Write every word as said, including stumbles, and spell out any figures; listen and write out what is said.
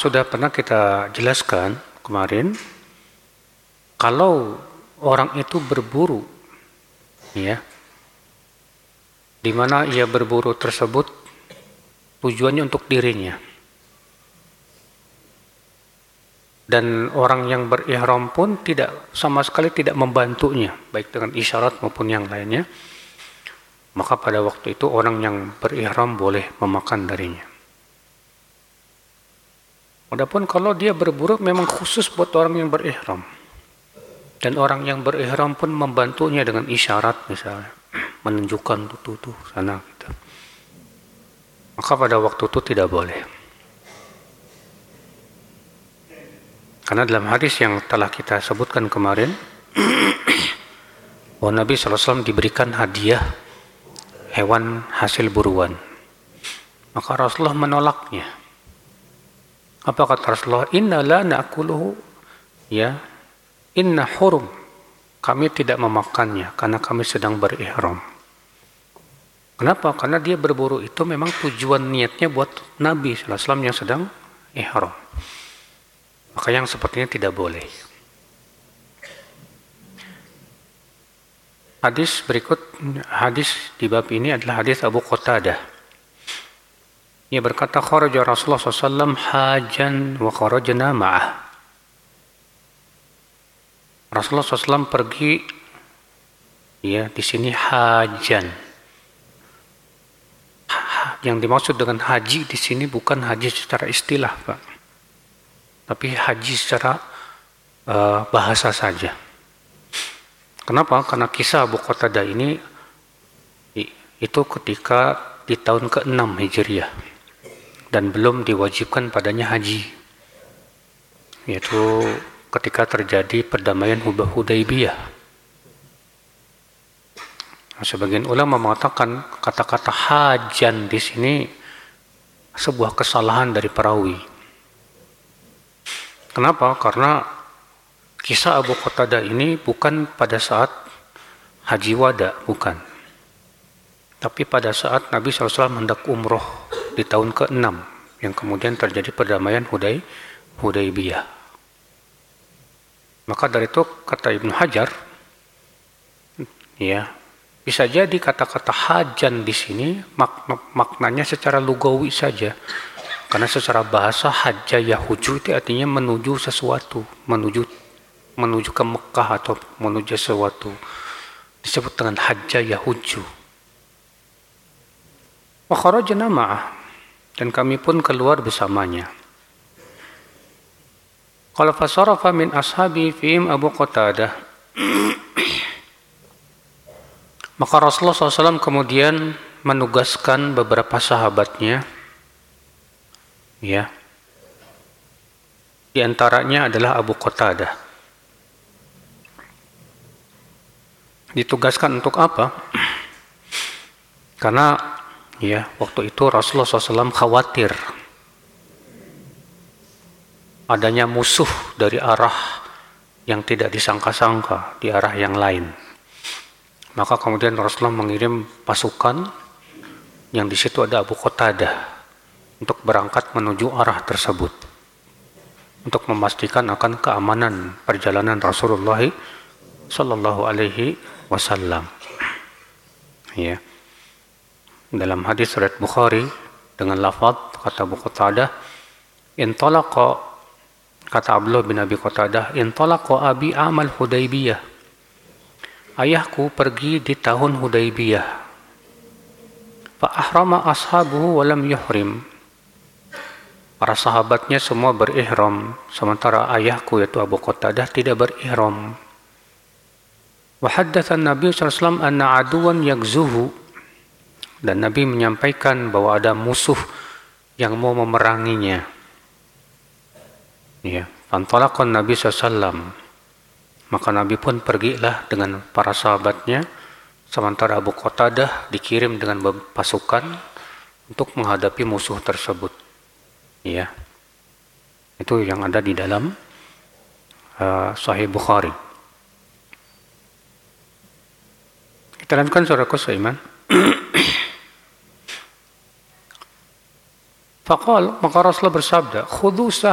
sudah pernah kita jelaskan kemarin, kalau orang itu berburu, ya, di mana ia berburu tersebut tujuannya untuk dirinya, dan orang yang berihram pun tidak sama sekali tidak membantunya, baik dengan isyarat maupun yang lainnya, maka pada waktu itu orang yang berihram boleh memakan darinya. Adapun kalau dia berburu memang khusus buat orang yang berihram, dan orang yang berihram pun membantunya dengan isyarat misalnya, menunjukkan tuh tuh sana gitu, maka pada waktu itu tidak boleh. Karena dalam hadis yang telah kita sebutkan kemarin, bahwa Nabi shallallahu alaihi wasallam diberikan hadiah hewan hasil buruan, maka Rasulullah menolaknya. Apa kata Rasulullah? Inna la na'kuluhu, ya, inna hurum, kami tidak memakannya karena kami sedang berihram. Kenapa? Karena dia berburu itu memang tujuan niatnya buat Nabi shallallahu alaihi wasallam yang sedang ihram. Maka yang sepertinya tidak boleh. Hadis berikut, hadis di bab ini adalah hadis Abu Qatadah. Ia berkata, kharaja Rasulullah shallallahu alaihi wasallam hajan wa kharajna ma'ah. Rasulullah shallallahu alaihi wasallam pergi, ya, di sini hajan. Yang dimaksud dengan haji di sini bukan haji secara istilah, Pak, tapi haji secara uh, bahasa saja. Kenapa? Karena kisah Abu Qatadah ini itu ketika di tahun keenam Hijriah dan belum diwajibkan padanya haji, yaitu ketika terjadi perdamaian Hudaybiyah. Nah, sebagian ulama mengatakan kata-kata hajan di sini sebuah kesalahan dari perawi. Kenapa? Karena kisah Abu Qatadah ini bukan pada saat haji wada, bukan. Tapi pada saat Nabi shallallahu alaihi wasallam hendak umroh di tahun keenam, yang kemudian terjadi perdamaian Huday, Hudaybiyah. Maka dari itu kata Ibnu Hajar, ya, bisa jadi kata-kata hajan di sini mak maknanya secara lugawi saja. Karena secara bahasa hajja yahuju itu artinya menuju sesuatu, menuju menuju ke Mekah atau menuju sesuatu. Disebut dengan hajja yahuju. Wa kharajna ma'ah, dan kami pun keluar bersamanya. Qala fasarafa min ashabi fihim Abu Qatadah. Maka Rasulullah shallallahu alaihi wasallam kemudian menugaskan beberapa sahabatnya, ya, di antaranya adalah Abu Qatadah. Ditugaskan untuk apa? Karena, ya, waktu itu Rasulullah shallallahu alaihi wasallam khawatir adanya musuh dari arah yang tidak disangka-sangka, di arah yang lain. Maka kemudian Rasulullah mengirim pasukan yang di situ ada Abu Qatadah untuk berangkat menuju arah tersebut, untuk memastikan akan keamanan perjalanan Rasulullah Sallallahu Alaihi Wasallam. Ya, dalam hadis riwayat Bukhari dengan lafaz kata Abu Qatadah, intalaqa, kata Abdullah bin Abi Qatadah, intalaqa abi amal Hudaybiyah. Ayahku pergi di tahun Hudaybiyah. Fa ahrama ashabuhu wa lam yuhrim. Para sahabatnya semua berihram, sementara ayahku yaitu Abu Qatadah tidak berihram. Wa haddatsa Nabi sallallahu alaihi wasallam anna aduwan yagzuhu, dan Nabi menyampaikan bahwa ada musuh yang mau memeranginya. Ya, fantalaqan Nabi sallallahu alaihi wasallam. Maka Nabi pun pergilah dengan para sahabatnya, sementara Abu Qatadah dikirim dengan pasukan untuk menghadapi musuh tersebut. Ya, itu yang ada di dalam uh, Sahih Bukhari. Kita lanjutkan saudaraku seiman. Faqal, maka Rasulullah bersabda, khudhu